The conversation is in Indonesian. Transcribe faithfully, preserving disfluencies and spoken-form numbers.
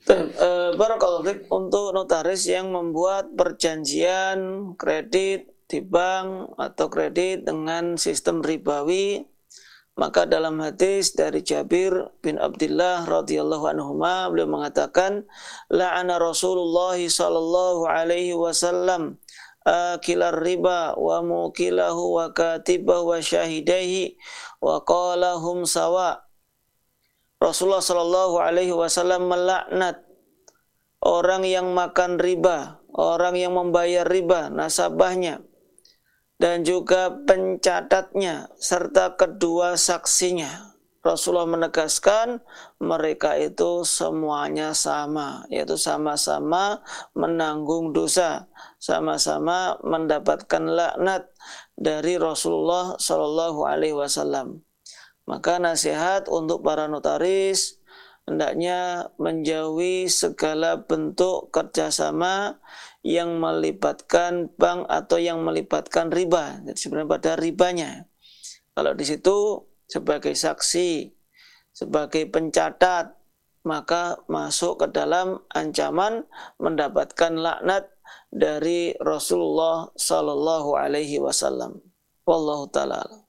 Uh, Barakallahu fiik, untuk notaris yang membuat perjanjian kredit di bank atau kredit dengan sistem ribawi, maka dalam hadis dari Jabir bin Abdullah radhiyallahu anhuma, beliau mengatakan, la'ana Rasulullah sallallahu alaihi wasallam akilar riba wa mukilahu wa katibahu wa syahidaihi wa qala hum sawa. Rasulullah sallallahu alaihi wasallam melaknat orang yang makan riba, orang yang membayar riba, nasabahnya, dan juga pencatatnya, serta kedua saksinya. Rasulullah menegaskan mereka itu semuanya sama, yaitu sama-sama menanggung dosa, sama-sama mendapatkan laknat dari Rasulullah sallallahu alaihi wasallam. Maka nasihat untuk para notaris, hendaknya menjauhi segala bentuk kerjasama yang melibatkan bank atau yang melibatkan riba. Jadi sebenarnya pada ribanya. Kalau di situ sebagai saksi, sebagai pencatat, maka masuk ke dalam ancaman mendapatkan laknat dari Rasulullah sallallahu alaihi wasallam. Wallahu ta'ala.